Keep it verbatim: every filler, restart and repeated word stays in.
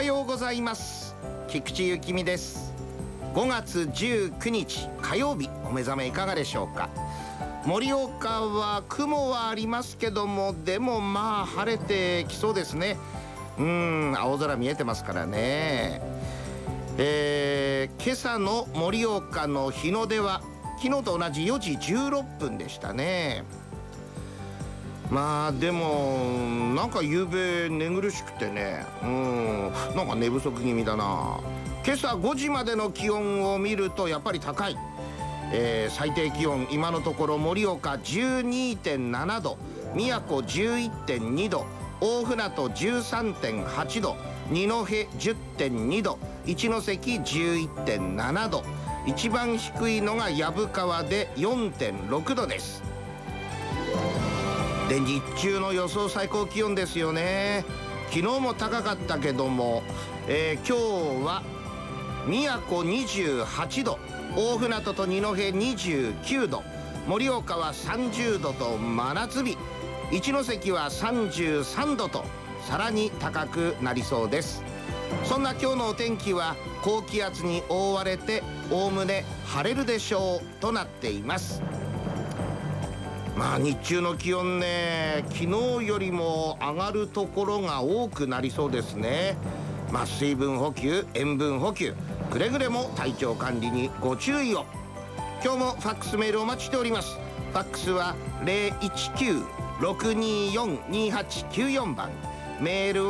はようございます。菊池幸美です。ごがつじゅうくにち火曜日、お目覚めいかがでしょうか。盛岡は雲はありますけども、でもまあ晴れてきそうですね。うーん、青空見えてますからね。えー、今朝の盛岡の日の出は昨日と同じよじじゅうろっぷんでしたね。まあでもなんか夕べ寝苦しくてね、うんなんか寝不足気味だな。今朝ごじまでの気温を見るとやっぱり高い、えー、最低気温今のところ盛岡 じゅうにてんななど、宮古 じゅういってんにど、大船渡 じゅうさんてんはちど、二戸 じゅってんにど、一関 じゅういってんななど、一番低いのが薮川で よんてんろくどです。で日中の予想最高気温ですよね。昨日も高かったけども、えー、今日は宮古にじゅうはちど、大船渡と二戸にじゅうきゅうど、盛岡はさんじゅうどと真夏日、一関はさんじゅうさんどとさらに高くなりそうです。そんな今日のお天気は高気圧に覆われておおむね晴れるでしょうとなっています。まあ日中の気温ね、昨日よりも上がるところが多くなりそうですね。まあ水分補給、塩分補給、くれぐれも体調管理にご注意を。今日もファックスメールお待ちしております。ファックスは ゼロいちきゅう ろくにーよん にはちきゅうよん 番、メール